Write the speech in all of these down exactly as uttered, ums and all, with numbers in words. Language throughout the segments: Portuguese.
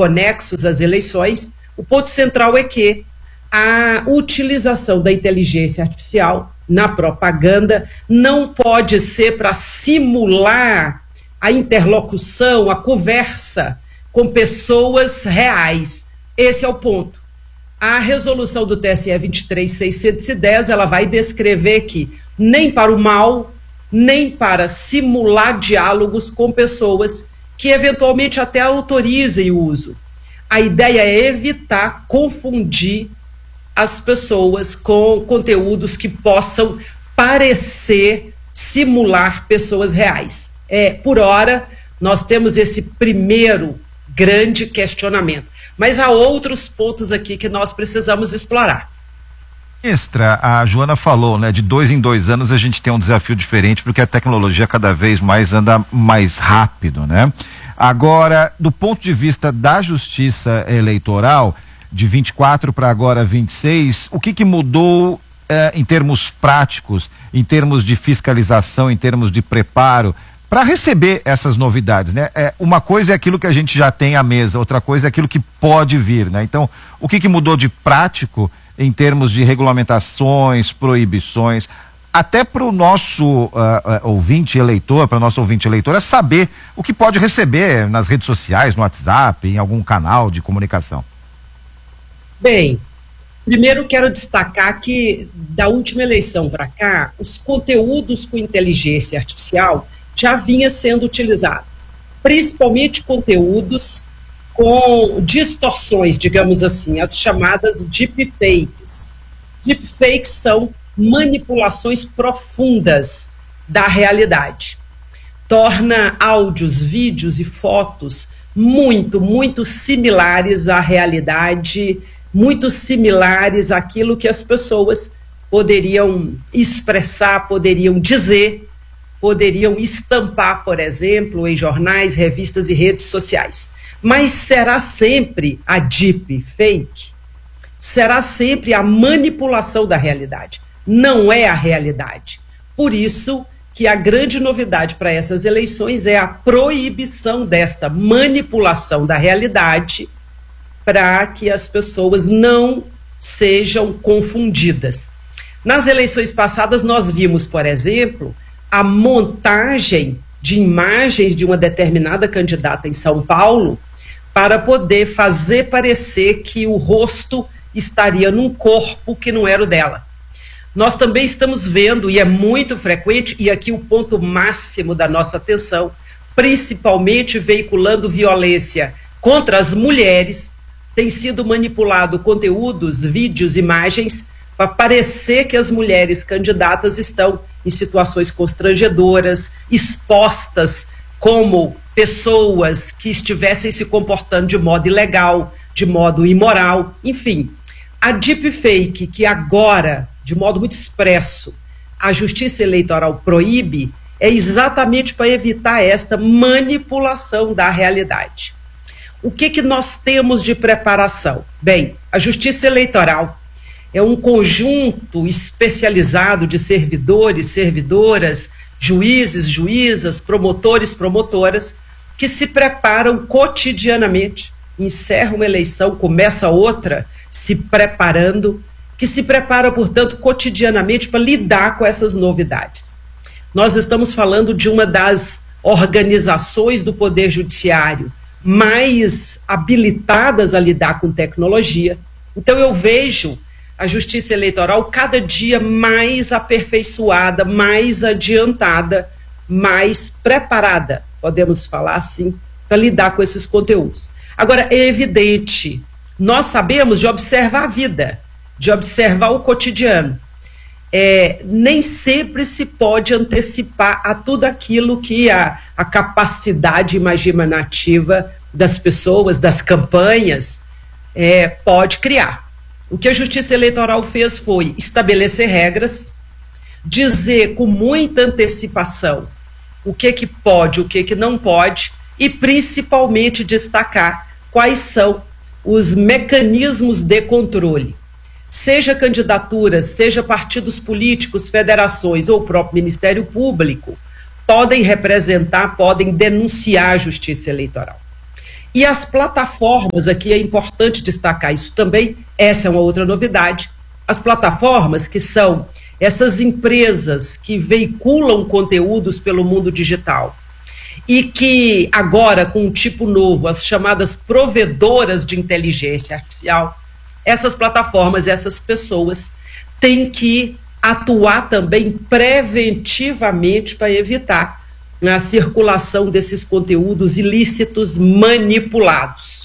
conexos às eleições, o ponto central é que a utilização da inteligência artificial na propaganda não pode ser para simular a interlocução, a conversa com pessoas reais. Esse é o ponto. A resolução do T S E vinte e três mil seiscentos e dez, ela vai descrever que nem para o mal, nem para simular diálogos com pessoas que eventualmente até autorizem o uso. A ideia é evitar confundir as pessoas com conteúdos que possam parecer simular pessoas reais. É, por hora, nós temos esse primeiro grande questionamento. Mas há outros pontos aqui que nós precisamos explorar. Ministra, a Joana falou, né, de dois em dois anos a gente tem um desafio diferente porque a tecnologia cada vez mais anda mais rápido, né? Agora, do ponto de vista da justiça eleitoral, de vinte e quatro para agora vinte e seis, o que que mudou eh, em termos práticos, em termos de fiscalização, em termos de preparo, para receber essas novidades, né? É, uma coisa é aquilo que a gente já tem à mesa, outra coisa é aquilo que pode vir, né? Então, o que que mudou de prático em termos de regulamentações, proibições, até para o nosso uh, uh, ouvinte eleitor, para o nosso ouvinte eleitor, é saber o que pode receber nas redes sociais, no WhatsApp, em algum canal de comunicação. Bem, primeiro quero destacar que da última eleição para cá, os conteúdos com inteligência artificial já vinha sendo utilizado, principalmente conteúdos com distorções, digamos assim, as chamadas deepfakes. Deepfakes são manipulações profundas da realidade. Torna áudios, vídeos e fotos muito, muito similares à realidade, muito similares àquilo que as pessoas poderiam expressar, poderiam dizer, poderiam estampar, por exemplo, em jornais, revistas e redes sociais. Mas será sempre a deepfake? Será sempre a manipulação da realidade? Não é a realidade. Por isso que a grande novidade para essas eleições é a proibição desta manipulação da realidade para que as pessoas não sejam confundidas. Nas eleições passadas nós vimos, por exemplo, a montagem de imagens de uma determinada candidata em São Paulo para poder fazer parecer que o rosto estaria num corpo que não era o dela. Nós também estamos vendo, e é muito frequente, e aqui o ponto máximo da nossa atenção, principalmente veiculando violência contra as mulheres, tem sido manipulado conteúdos, vídeos, imagens, para parecer que as mulheres candidatas estão em situações constrangedoras, expostas como pessoas que estivessem se comportando de modo ilegal, de modo imoral, enfim. A deepfake, que agora, de modo muito expresso, a Justiça Eleitoral proíbe, é exatamente para evitar esta manipulação da realidade. O que que nós temos de preparação? Bem, a Justiça Eleitoral é um conjunto especializado de servidores, servidoras, juízes, juízas, promotores, promotoras, que se preparam cotidianamente. Encerra uma eleição, começa outra, se preparando, que se prepara, portanto, cotidianamente para lidar com essas novidades. Nós estamos falando de uma das organizações do Poder Judiciário mais habilitadas a lidar com tecnologia. Então eu vejo a Justiça Eleitoral cada dia mais aperfeiçoada, mais adiantada, mais preparada, podemos falar assim, para lidar com esses conteúdos. Agora, é evidente, nós sabemos de observar a vida, de observar o cotidiano. É, nem sempre se pode antecipar a tudo aquilo que a, a capacidade imaginativa das pessoas, das campanhas, é, pode criar. O que a Justiça Eleitoral fez foi estabelecer regras, dizer com muita antecipação o que que pode, o que que não pode, e principalmente destacar quais são os mecanismos de controle. Seja candidaturas, seja partidos políticos, federações ou o próprio Ministério Público, podem representar, podem denunciar a Justiça Eleitoral. E as plataformas, aqui é importante destacar isso também, essa é uma outra novidade, as plataformas que são essas empresas que veiculam conteúdos pelo mundo digital e que agora, com um tipo novo, as chamadas provedoras de inteligência artificial, essas plataformas, essas pessoas têm que atuar também preventivamente para evitar a circulação desses conteúdos ilícitos manipulados.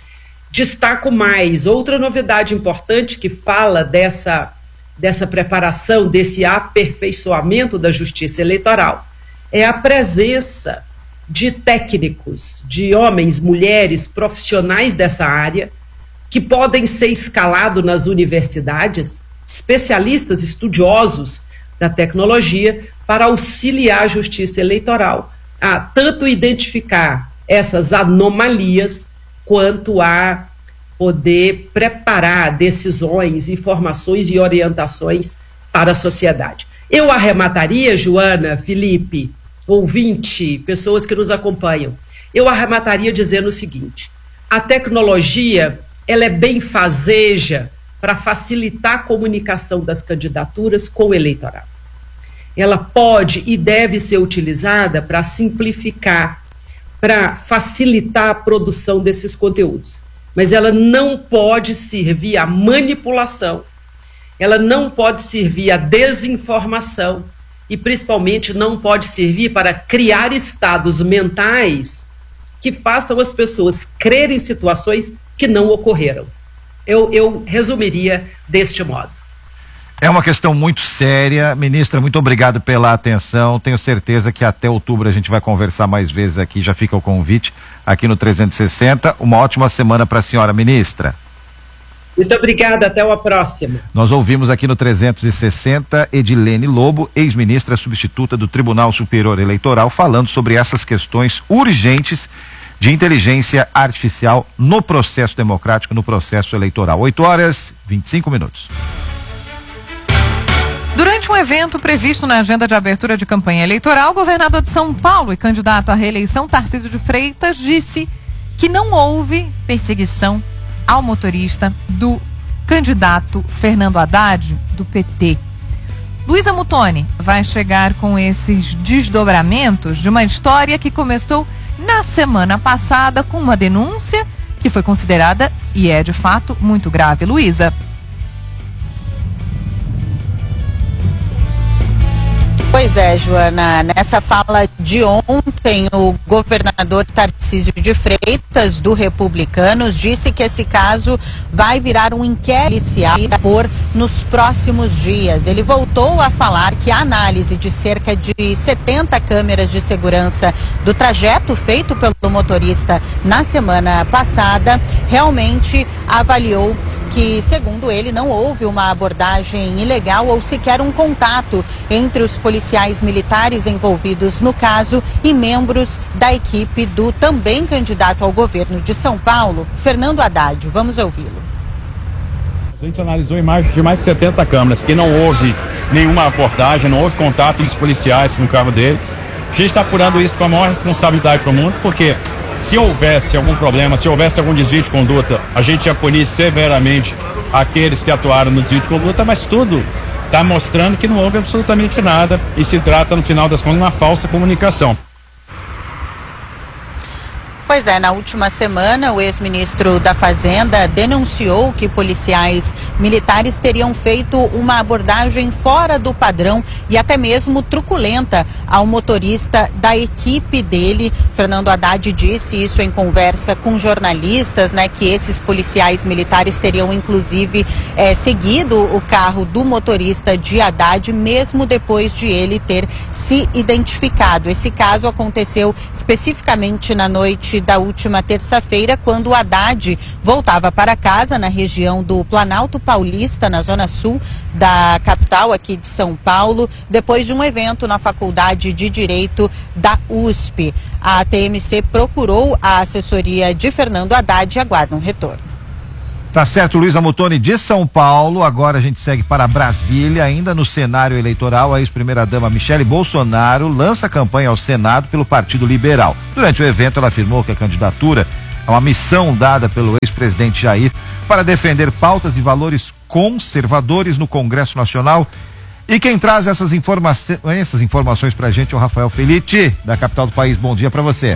Destaco mais, outra novidade importante que fala dessa, dessa preparação, desse aperfeiçoamento da justiça eleitoral, é a presença de técnicos, de homens, mulheres, profissionais dessa área, que podem ser escalados nas universidades, especialistas, estudiosos da tecnologia, para auxiliar a justiça eleitoral a tanto identificar essas anomalias, quanto a poder preparar decisões, informações e orientações para a sociedade. Eu arremataria, Joana, Felipe, ouvinte, pessoas que nos acompanham, eu arremataria dizendo o seguinte: a tecnologia, ela é benfazeja para facilitar a comunicação das candidaturas com o eleitorado. Ela pode e deve ser utilizada para simplificar, para facilitar a produção desses conteúdos. Mas ela não pode servir à manipulação, ela não pode servir à desinformação e, principalmente, não pode servir para criar estados mentais que façam as pessoas crerem em situações que não ocorreram. Eu, eu resumiria deste modo. É uma questão muito séria. Ministra, muito obrigado pela atenção. Tenho certeza que até outubro a gente vai conversar mais vezes aqui. Já fica o convite aqui no trezentos e sessenta. Uma ótima semana para a senhora, ministra. Muito obrigada, até uma próxima. Nós ouvimos aqui no trezentos e sessenta Edilene Lobo, ex-ministra substituta do Tribunal Superior Eleitoral, falando sobre essas questões urgentes de inteligência artificial no processo democrático, no processo eleitoral. oito horas e vinte e cinco minutos. Durante um evento previsto na agenda de abertura de campanha eleitoral, o governador de São Paulo e candidato à reeleição, Tarcísio de Freitas, disse que não houve perseguição ao motorista do candidato Fernando Haddad, do P T. Luísa Muttoni vai chegar com esses desdobramentos de uma história que começou na semana passada com uma denúncia que foi considerada, e é de fato, muito grave. Luísa. Pois é, Joana, nessa fala de ontem, o governador Tarcísio de Freitas, do Republicanos, disse que esse caso vai virar um inquérito policial por nos próximos dias. Ele voltou a falar que a análise de cerca de setenta câmeras de segurança do trajeto feito pelo motorista na semana passada realmente avaliou que, segundo ele, não houve uma abordagem ilegal ou sequer um contato entre os policiais militares envolvidos no caso e membros da equipe do também candidato ao governo de São Paulo, Fernando Haddad. Vamos ouvi-lo. A gente analisou imagens de mais de setenta câmeras, que não houve nenhuma abordagem, não houve contato dos policiais com o carro dele. A gente está apurando isso com a maior responsabilidade do mundo, porque se houvesse algum problema, se houvesse algum desvio de conduta, a gente ia punir severamente aqueles que atuaram no desvio de conduta, mas tudo está mostrando que não houve absolutamente nada e se trata, no final das contas, de uma falsa comunicação. Pois é, na última semana, o ex-ministro da Fazenda denunciou que policiais militares teriam feito uma abordagem fora do padrão e até mesmo truculenta ao motorista da equipe dele. Fernando Haddad disse isso em conversa com jornalistas, né, que esses policiais militares teriam inclusive é, seguido o carro do motorista de Haddad, mesmo depois de ele ter se identificado. Esse caso aconteceu especificamente na noite da última terça-feira, quando o Haddad voltava para casa na região do Planalto Paulista, na zona sul da capital aqui de São Paulo, depois de um evento na Faculdade de Direito da U S P. A T M C procurou a assessoria de Fernando Haddad e aguarda um retorno. Tá certo, Luísa Muttoni de São Paulo. Agora a gente segue para Brasília, ainda no cenário eleitoral. A ex-primeira-dama Michele Bolsonaro lança campanha ao Senado pelo Partido Liberal. Durante o evento, ela afirmou que a candidatura É uma missão dada pelo ex-presidente Jair para defender pautas e valores conservadores no Congresso Nacional. E quem traz essas, informa essas informações para a gente é o Rafael Felitti, da capital do país. Bom dia para você.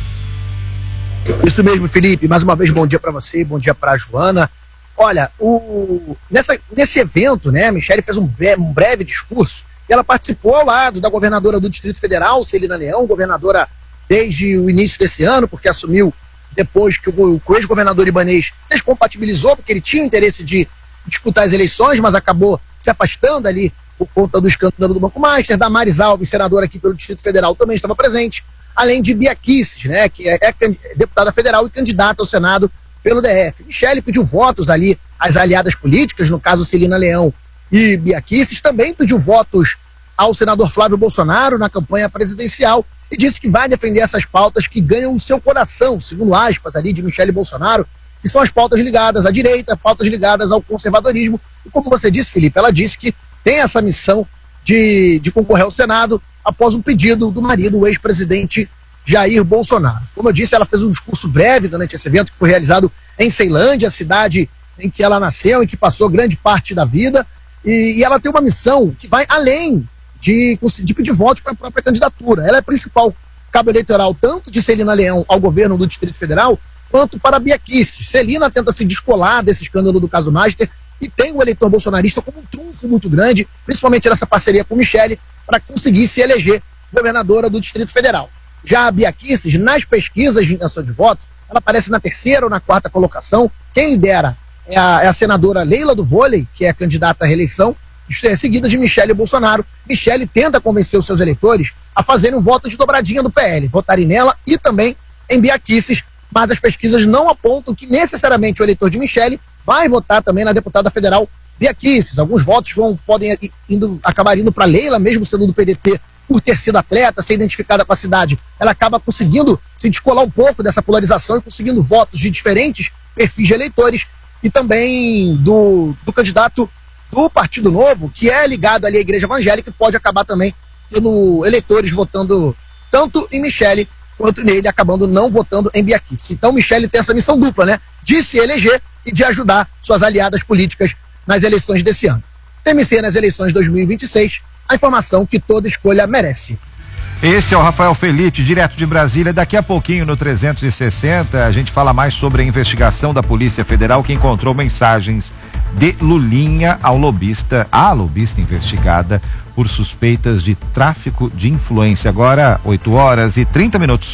Isso mesmo, Felipe. Mais uma vez, bom dia para você, bom dia para a Joana. Olha, o, nessa, nesse evento, né, a Michele fez um, um breve discurso e ela participou ao lado da governadora do Distrito Federal, Celina Leão, governadora desde o início desse ano, porque assumiu depois que o, o ex-governador Ibanez descompatibilizou, porque ele tinha o interesse de disputar as eleições, mas acabou se afastando ali por conta do escândalo do Banco Master. Damares Alves, senadora aqui pelo Distrito Federal, também estava presente, além de Bia Kicis, né, que é, é deputada federal e candidata ao Senado pelo D F. Michele pediu votos ali às aliadas políticas, no caso Celina Leão e Bia Kicis, também pediu votos ao senador Flávio Bolsonaro na campanha presidencial e disse que vai defender essas pautas que ganham o seu coração, segundo aspas ali de Michele Bolsonaro, que são as pautas ligadas à direita, pautas ligadas ao conservadorismo. E como você disse, Felipe, ela disse que tem essa missão de, de concorrer ao Senado após um pedido do marido, o ex-presidente Jair Bolsonaro. Como eu disse, ela fez um discurso breve durante esse evento que foi realizado em Ceilândia, a cidade em que ela nasceu e que passou grande parte da vida, e, e ela tem uma missão que vai além de, de pedir votos para a própria candidatura. Ela é a principal cabo eleitoral tanto de Celina Leão ao governo do Distrito Federal, quanto para Bia Kicis. Celina tenta se descolar desse escândalo do caso Master e tem o eleitor bolsonarista como um trunfo muito grande, principalmente nessa parceria com Michele, para conseguir se eleger governadora do Distrito Federal. Já a Bia Kicis, nas pesquisas de intenção de voto, ela aparece na terceira ou na quarta colocação. Quem lidera é a, é a senadora Leila do Vôlei, que é candidata à reeleição, é seguida de Michele Bolsonaro. Michele tenta convencer os seus eleitores a fazerem um voto de dobradinha do P L, votarem nela e também em Bia Kicis, mas as pesquisas não apontam que necessariamente o eleitor de Michele vai votar também na deputada federal Bia Kicis. Alguns votos vão, podem indo, acabar indo para Leila, mesmo sendo do P D T, por ter sido atleta, ser identificada com a cidade. Ela acaba conseguindo se descolar um pouco dessa polarização e conseguindo votos de diferentes perfis de eleitores, e também do, do candidato do Partido Novo, que é ligado ali à Igreja Evangélica, e pode acabar também tendo eleitores votando tanto em Michele quanto nele, acabando não votando em Bia Kicis. Então Michele tem essa missão dupla, né? De se eleger e de ajudar suas aliadas políticas nas eleições desse ano. T M C nas eleições de dois mil e vinte e seis, a informação que toda escolha merece. Esse é o Rafael Felitti, direto de Brasília. Daqui a pouquinho, no trezentos e sessenta, a gente fala mais sobre a investigação da Polícia Federal, que encontrou mensagens de Lulinha ao lobista, a lobista investigada por suspeitas de tráfico de influência. Agora, oito horas e trinta minutos.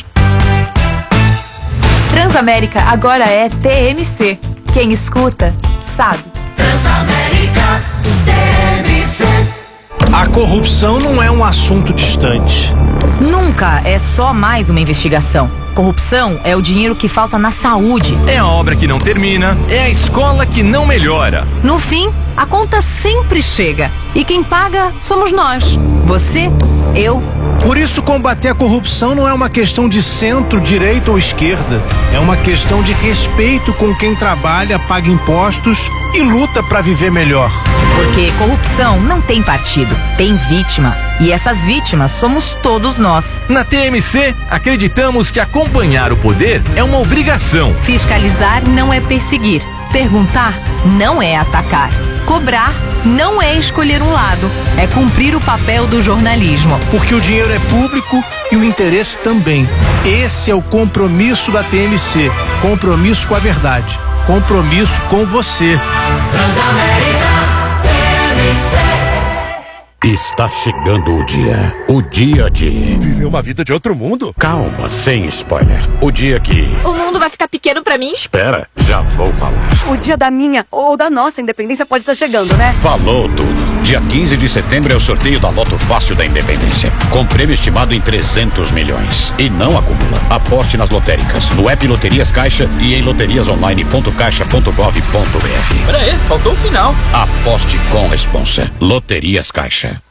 Transamérica agora é T M C. Quem escuta, sabe. Transamérica, T M C. A corrupção não é um assunto distante. Nunca é só mais uma investigação. Corrupção é o dinheiro que falta na saúde. É a obra que não termina, é a escola que não melhora. No fim, a conta sempre chega. E quem paga somos nós. Você, eu. Por isso, combater a corrupção não é uma questão de centro, direita ou esquerda. É uma questão de respeito com quem trabalha, paga impostos e luta para viver melhor. Porque corrupção não tem partido, tem vítima. E essas vítimas somos todos nós. Na T M C, acreditamos que acompanhar o poder é uma obrigação. Fiscalizar não é perseguir. Perguntar não é atacar. Cobrar não é escolher um lado. É cumprir o papel do jornalismo. Porque o dinheiro é público e o interesse também. Esse é o compromisso da T M C. Compromisso com a verdade. Compromisso com você. Transamérica, T M C. Está chegando o dia. O dia de... viver uma vida de outro mundo? Calma, sem spoiler. O dia que... o mundo vai ficar pequeno pra mim? Espera, já vou falar. O dia da minha ou da nossa independência pode estar chegando, né? Falou tudo. Dia quinze de setembro é o sorteio da Loto Fácil da Independência. Com prêmio estimado em trezentos milhões. E não acumula. Aposte nas lotéricas, no app Loterias Caixa e em loterias online ponto caixa ponto gov ponto br. Pera aí, faltou o final. Aposte com responsa. Loterias Caixa.